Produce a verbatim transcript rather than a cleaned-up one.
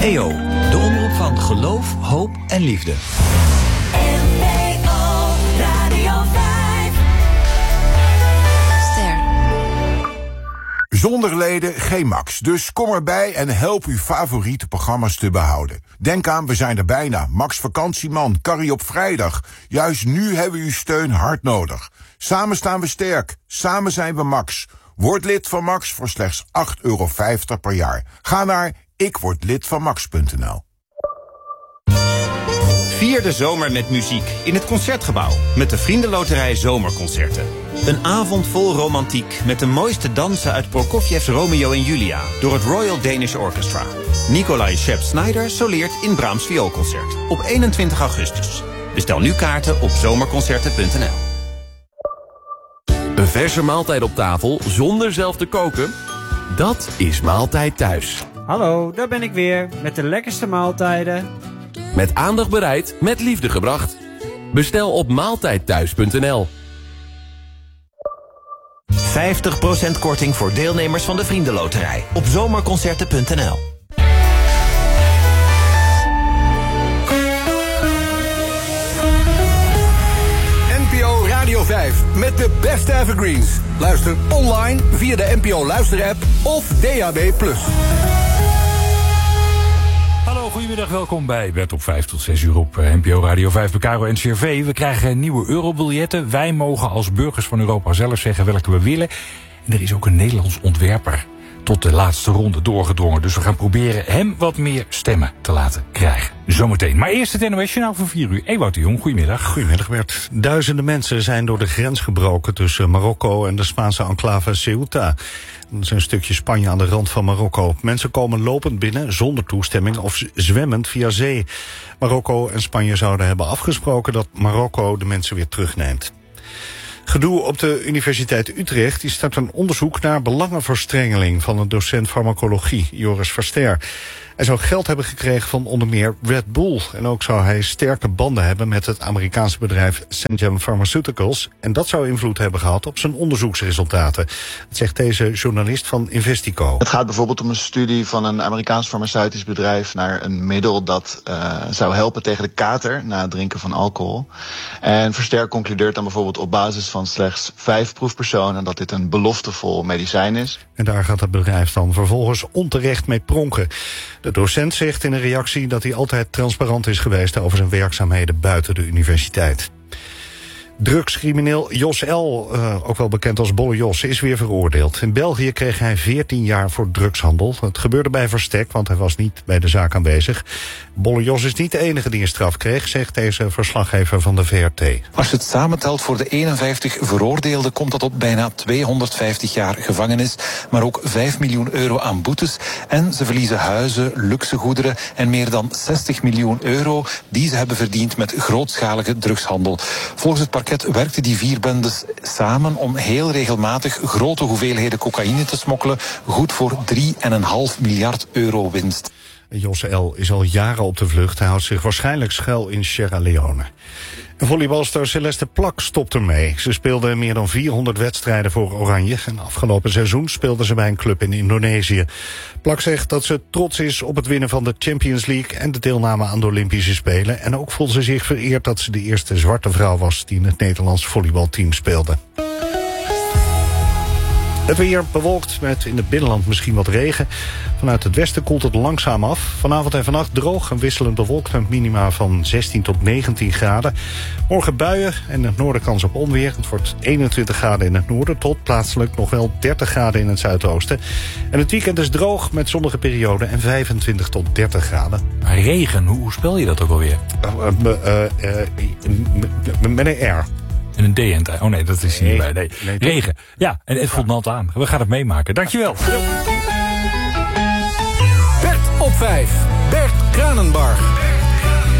E O, de omroep van geloof, hoop en liefde. N P O Radio vijf. Ster. Zonder leden geen Max, dus kom erbij en help uw favoriete programma's te behouden. Denk aan, we zijn er bijna. Max Vakantieman, Carrie op vrijdag. Juist nu hebben we uw steun hard nodig. Samen staan we sterk, samen zijn we Max. Word lid van Max voor slechts acht euro vijftig per jaar. Ga naar ikwordlidvanmax punt n l. Vier de zomer met muziek in het Concertgebouw met de Vriendenloterij Zomerconcerten. Een avond vol romantiek met de mooiste dansen uit Prokofjevs Romeo en Julia door het Royal Danish Orchestra. Nikolai Shep-Snyder soleert in Brahms Vioolconcert op eenentwintig augustus. Bestel nu kaarten op zomerconcerten punt n l. Een verse maaltijd op tafel zonder zelf te koken? Dat is Maaltijd Thuis. Hallo, daar ben ik weer met de lekkerste maaltijden. Met aandacht bereid, met liefde gebracht. Bestel op maaltijdthuis punt n l. vijftig procent korting voor deelnemers van de Vriendenloterij op zomerconcerten punt n l. N P O Radio vijf met de beste evergreens. Luister online via de N P O Luister-app of D A B plus. Hallo, goedemiddag, welkom bij Bert op vijf tot zes uur op N P O Radio vijf bij Caro en C R V. We krijgen nieuwe eurobiljetten. Wij mogen als burgers van Europa zelf zeggen welke we willen. En er is ook een Nederlands ontwerper tot de laatste ronde doorgedrongen. Dus we gaan proberen hem wat meer stemmen te laten krijgen. Zometeen. Maar eerst het N O S-journaal van vier uur. Ewout de Jong, goedemiddag. Goedemiddag Bert. Duizenden mensen zijn door de grens gebroken tussen Marokko en de Spaanse enclave Ceuta. Dat is een stukje Spanje aan de rand van Marokko. Mensen komen lopend binnen zonder toestemming of zwemmend via zee. Marokko en Spanje zouden hebben afgesproken dat Marokko de mensen weer terugneemt. Gedoe op de Universiteit Utrecht die start een onderzoek naar belangenverstrengeling van een docent farmacologie, Joris Verster. Hij zou geld hebben gekregen van onder meer Red Bull. En ook zou hij sterke banden hebben met het Amerikaanse bedrijf Syngenta Pharmaceuticals. En dat zou invloed hebben gehad op zijn onderzoeksresultaten. Dat zegt deze journalist van Investico. Het gaat bijvoorbeeld om een studie van een Amerikaans farmaceutisch bedrijf naar een middel dat uh, zou helpen tegen de kater na het drinken van alcohol. En Verster concludeert dan bijvoorbeeld op basis van slechts vijf proefpersonen dat dit een beloftevol medicijn is. En daar gaat het bedrijf dan vervolgens onterecht mee pronken. De docent zegt in een reactie dat hij altijd transparant is geweest over zijn werkzaamheden buiten de universiteit. Drugscrimineel Jos L., uh, ook wel bekend als Bolle Jos, is weer veroordeeld. In België kreeg hij veertien jaar voor drugshandel. Het gebeurde bij verstek, want hij was niet bij de zaak aanwezig. Bolle Jos is niet de enige die een straf kreeg, zegt deze verslaggever van de V R T. Als je het samentelt voor de eenenvijftig veroordeelden komt dat op bijna tweehonderdvijftig jaar gevangenis, maar ook vijf miljoen euro aan boetes. En ze verliezen huizen, luxe goederen en meer dan zestig miljoen euro die ze hebben verdiend met grootschalige drugshandel. Volgens het parket werkten die vier bendes samen om heel regelmatig grote hoeveelheden cocaïne te smokkelen, goed voor drie komma vijf miljard euro winst. Jos L. is al jaren op de vlucht. Hij houdt zich waarschijnlijk schuil in Sierra Leone. En volleybalster Celeste Plak stopt ermee. Ze speelde meer dan vierhonderd wedstrijden voor Oranje. En afgelopen seizoen speelde ze bij een club in Indonesië. Plak zegt dat ze trots is op het winnen van de Champions League en de deelname aan de Olympische Spelen. En ook voelt ze zich vereerd dat ze de eerste zwarte vrouw was die in het Nederlands volleybalteam speelde. Het weer bewolkt met in het binnenland misschien wat regen. Vanuit het westen koelt het langzaam af. Vanavond en vannacht droog en wisselend bewolkt met minima van zestien tot negentien graden. Morgen buien en in het noorden kans op onweer. Het wordt eenentwintig graden in het noorden tot plaatselijk nog wel dertig graden in het zuidoosten. En het weekend is droog met zonnige perioden en vijfentwintig tot dertig graden. Maar regen, hoe spel je dat ook alweer? Uh, uh, uh, uh, met een R. En een D en T. Oh nee, dat is hier nee, niet bij. Nee. nee Regen. Ja, en het voelt nat aan. We gaan het meemaken. Dankjewel. Bert op vijf. Bert Kranenbarg.